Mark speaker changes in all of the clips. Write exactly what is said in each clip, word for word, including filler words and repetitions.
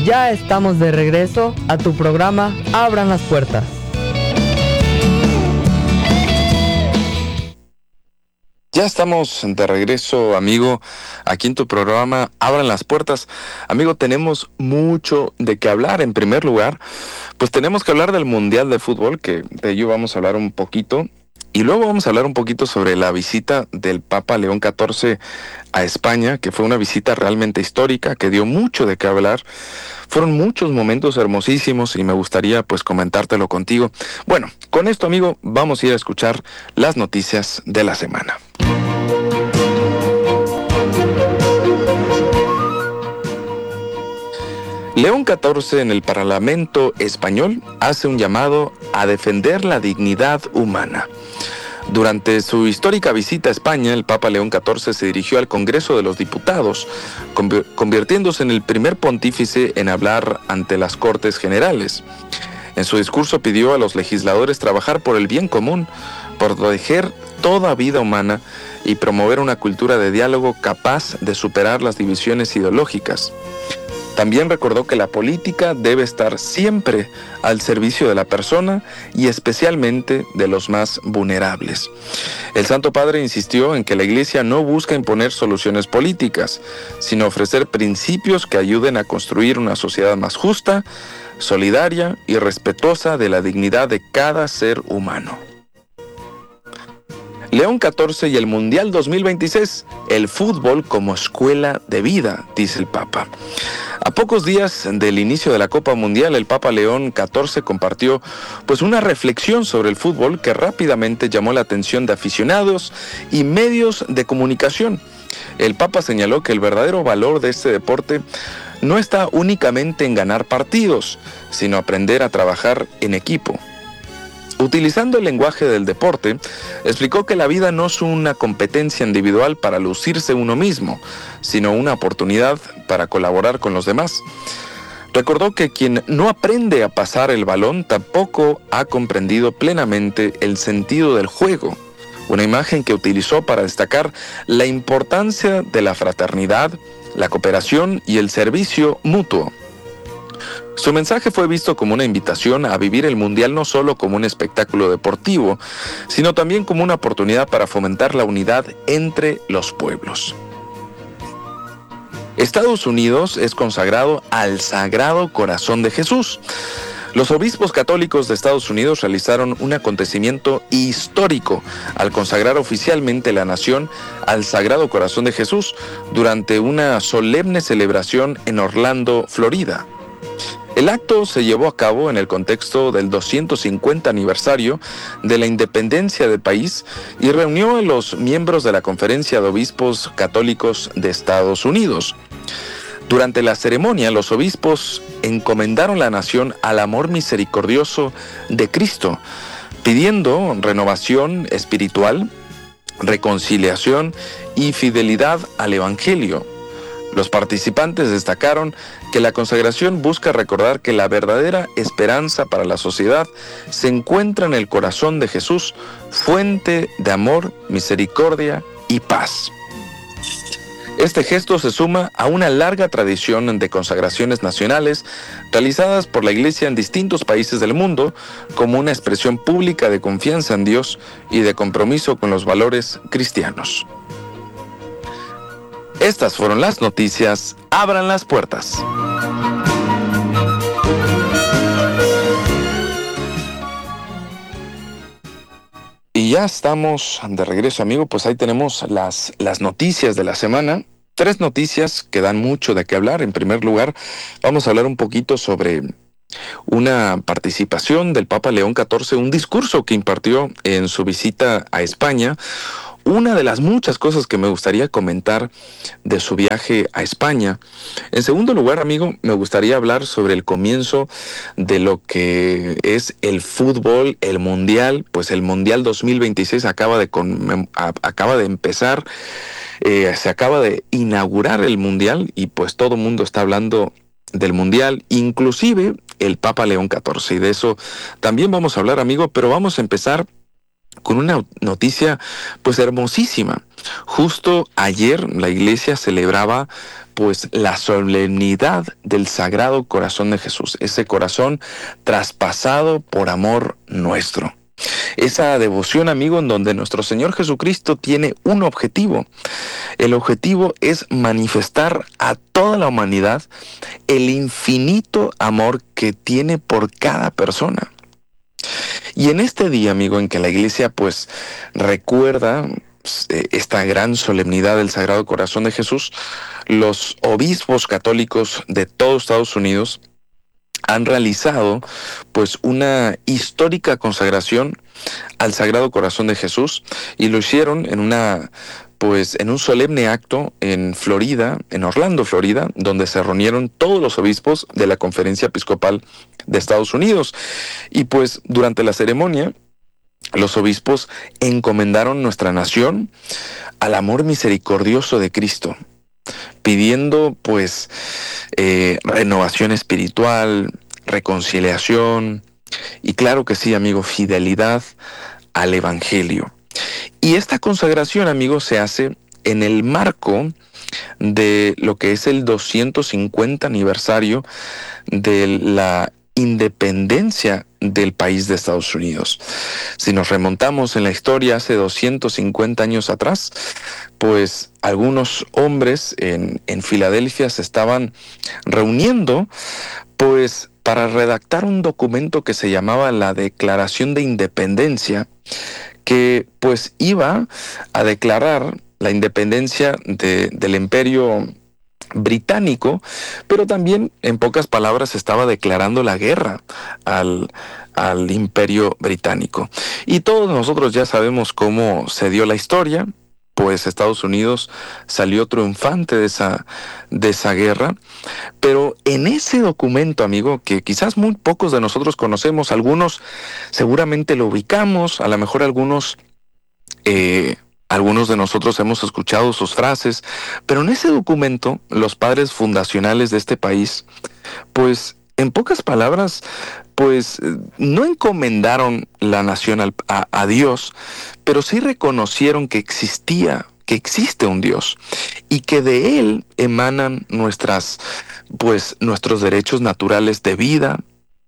Speaker 1: Ya estamos de regreso a tu programa Abran las Puertas.
Speaker 2: Ya estamos de regreso, amigo, aquí en tu programa Abran las Puertas. Amigo, tenemos mucho de qué hablar. En primer lugar, pues tenemos que hablar del Mundial de Fútbol, que de ello vamos a hablar un poquito. Y luego vamos a hablar un poquito sobre la visita del Papa León catorce a España, que fue una visita realmente histórica, que dio mucho de qué hablar. Fueron muchos momentos hermosísimos y me gustaría pues comentártelo contigo. Bueno, con esto, amigo, vamos a ir a escuchar las noticias de la semana. León catorce en el Parlamento español hace un llamado a defender la dignidad humana. Durante su histórica visita a España, el Papa León catorce se dirigió al Congreso de los Diputados, convirtiéndose en el primer pontífice en hablar ante las Cortes Generales. En su discurso pidió a los legisladores trabajar por el bien común, por proteger toda vida humana y promover una cultura de diálogo capaz de superar las divisiones ideológicas. También recordó que la política debe estar siempre al servicio de la persona y especialmente de los más vulnerables. El Santo Padre insistió en que la Iglesia no busca imponer soluciones políticas, sino ofrecer principios que ayuden a construir una sociedad más justa, solidaria y respetuosa de la dignidad de cada ser humano. León catorce y el Mundial dos mil veintiséis, el fútbol como escuela de vida, dice el Papa. A pocos días del inicio de la Copa Mundial, el Papa León catorce compartió pues una reflexión sobre el fútbol que rápidamente llamó la atención de aficionados y medios de comunicación. El Papa señaló que el verdadero valor de este deporte no está únicamente en ganar partidos, sino aprender a trabajar en equipo. Utilizando el lenguaje del deporte, explicó que la vida no es una competencia individual para lucirse uno mismo, sino una oportunidad para colaborar con los demás. Recordó que quien no aprende a pasar el balón tampoco ha comprendido plenamente el sentido del juego, una imagen que utilizó para destacar la importancia de la fraternidad, la cooperación y el servicio mutuo. Su mensaje fue visto como una invitación a vivir el Mundial no solo como un espectáculo deportivo, sino también como una oportunidad para fomentar la unidad entre los pueblos. Estados Unidos es consagrado al Sagrado Corazón de Jesús. Los obispos católicos de Estados Unidos realizaron un acontecimiento histórico al consagrar oficialmente la nación al Sagrado Corazón de Jesús durante una solemne celebración en Orlando, Florida. El acto se llevó a cabo en el contexto del doscientos cincuenta aniversario de la independencia del país y reunió a los miembros de la Conferencia de Obispos Católicos de Estados Unidos. Durante la ceremonia, los obispos encomendaron la nación al amor misericordioso de Cristo, pidiendo renovación espiritual, reconciliación y fidelidad al Evangelio. Los participantes destacaron que la consagración busca recordar que la verdadera esperanza para la sociedad se encuentra en el corazón de Jesús, fuente de amor, misericordia y paz. Este gesto se suma a una larga tradición de consagraciones nacionales realizadas por la Iglesia en distintos países del mundo como una expresión pública de confianza en Dios y de compromiso con los valores cristianos. Estas fueron las noticias. Abran las puertas. Y ya estamos de regreso, amigo. Pues ahí tenemos las, las noticias de la semana. Tres noticias que dan mucho de qué hablar. En primer lugar, vamos a hablar un poquito sobre una participación del Papa León catorce, un discurso que impartió en su visita a España. Una de las muchas cosas que me gustaría comentar de su viaje a España. En segundo lugar, amigo, me gustaría hablar sobre el comienzo de lo que es el fútbol, el Mundial. Pues el Mundial dos mil veintiséis acaba de, con, acaba de empezar, eh, se acaba de inaugurar el Mundial y pues todo el mundo está hablando del Mundial, inclusive el Papa León catorce. Y de eso también vamos a hablar, amigo, pero vamos a empezar con una noticia pues hermosísima. Justo ayer la iglesia celebraba pues la solemnidad del Sagrado Corazón de Jesús, ese corazón traspasado por amor nuestro. Esa devoción, amigo, en donde nuestro Señor Jesucristo tiene un objetivo. El objetivo es manifestar a toda la humanidad el infinito amor que tiene por cada persona. Y en este día, amigo, en que la iglesia pues recuerda esta gran solemnidad del Sagrado Corazón de Jesús, los obispos católicos de todo Estados Unidos han realizado pues una histórica consagración al Sagrado Corazón de Jesús, y lo hicieron en una pues en un solemne acto en Florida, en Orlando, Florida, donde se reunieron todos los obispos de la Conferencia Episcopal de Estados Unidos. Y pues durante la ceremonia, los obispos encomendaron nuestra nación al amor misericordioso de Cristo, pidiendo pues eh, renovación espiritual, reconciliación y, claro que sí, amigo, fidelidad al Evangelio. Y esta consagración, amigo, se hace en el marco de lo que es el doscientos cincuenta aniversario de la independencia del país de Estados Unidos. Si nos remontamos en la historia hace doscientos cincuenta años atrás, pues algunos hombres en, en Filadelfia se estaban reuniendo pues para redactar un documento que se llamaba la Declaración de Independencia, que pues iba a declarar la independencia de, del Imperio británico, pero también, en pocas palabras, estaba declarando la guerra al, al Imperio británico. Y todos nosotros ya sabemos cómo se dio la historia, pues Estados Unidos salió triunfante de esa, de esa guerra. Pero en ese documento, amigo, que quizás muy pocos de nosotros conocemos, algunos seguramente lo ubicamos, a lo mejor algunos... Eh, Algunos de nosotros hemos escuchado sus frases, pero en ese documento, los padres fundacionales de este país, pues, en pocas palabras, pues, no encomendaron la nación al, a, a Dios, pero sí reconocieron que existía, que existe un Dios, y que de Él emanan nuestras, pues, nuestros derechos naturales de vida,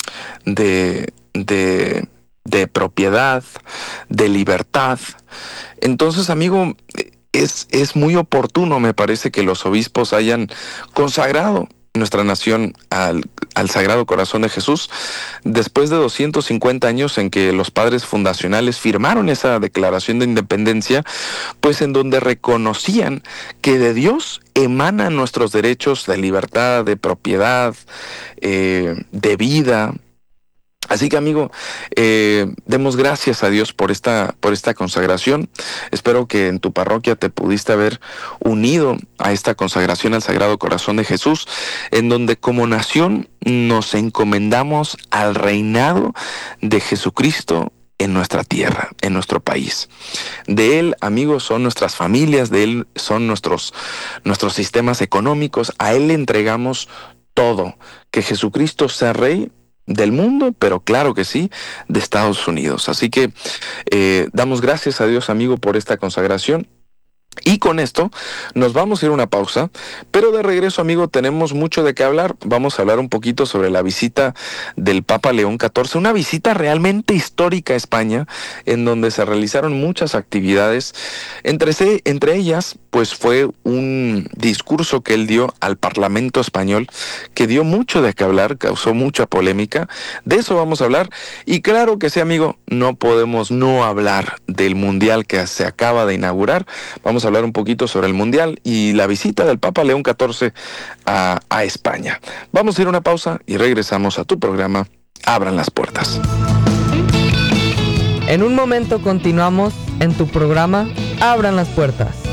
Speaker 2: de, de, de propiedad, de libertad. Entonces, amigo, es, es muy oportuno, me parece, que los obispos hayan consagrado nuestra nación al, al Sagrado Corazón de Jesús, después de doscientos cincuenta años en que los padres fundacionales firmaron esa Declaración de Independencia, pues en donde reconocían que de Dios emanan nuestros derechos de libertad, de propiedad, eh, de vida. Así que, amigo, eh, demos gracias a Dios por esta, por esta consagración. Espero que en tu parroquia te pudiste haber unido a esta consagración al Sagrado Corazón de Jesús, en donde como nación nos encomendamos al reinado de Jesucristo en nuestra tierra, en nuestro país. De Él, amigos, son nuestras familias, de Él son nuestros, nuestros sistemas económicos. A Él le entregamos todo. Que Jesucristo sea Rey del mundo, pero claro que sí, de Estados Unidos. Así que eh, damos gracias a Dios, amigo, por esta consagración. Y con esto nos vamos a ir a una pausa, pero de regreso, amigo, tenemos mucho de qué hablar. Vamos a hablar un poquito sobre la visita del Papa León catorce, una visita realmente histórica a España, en donde se realizaron muchas actividades. Entre, entre ellas, pues fue un discurso que él dio al Parlamento español, que dio mucho de qué hablar, causó mucha polémica. De eso vamos a hablar. Y claro que sí, amigo, no podemos no hablar del Mundial que se acaba de inaugurar. Vamos a hablar un poquito sobre el Mundial y la visita del Papa León catorce a, a España. Vamos a ir a una pausa y regresamos a tu programa Abran las Puertas.
Speaker 1: En un momento continuamos en tu programa Abran las Puertas.